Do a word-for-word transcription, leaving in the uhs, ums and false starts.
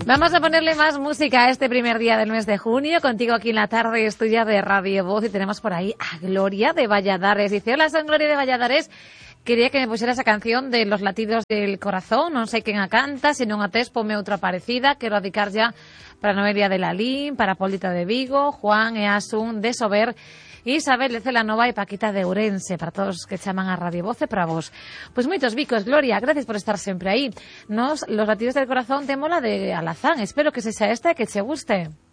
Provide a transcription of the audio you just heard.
Vamos a ponerle más música a este primer día del mes de junio. Contigo aquí en la tarde es tuya de Radio Voz y tenemos por ahí a Gloria de Valladares. Dice, hola, soy Gloria de Valladares. Quería que me pusiera esa canción de Los latidos del corazón. Non sei quen a canta, se non a tes, ponme outra parecida. Quero dedicar ya para Noelia de Lalín, para Polita de Vigo, Juan e Asun de Sober, Isabel de Celanova e Paquita de Ourense, para todos os que chaman a Radio Voz e para vos. Pois moitos bicos, Gloria, gracias por estar sempre aí. Nos, Los latidos del corazón, témola de Alazán. Espero que sexa esta e que che guste.